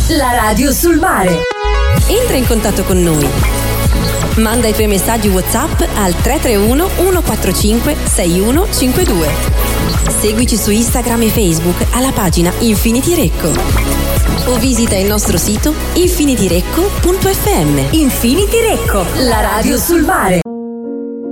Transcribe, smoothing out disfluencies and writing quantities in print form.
La radio sul mare. Entra in contatto con noi. Manda i tuoi messaggi WhatsApp al 331 145 6152. Seguici su Instagram e Facebook alla pagina Infinity Recco. O visita il nostro sito infinityrecco.fm. Infinity Recco, la radio sul mare.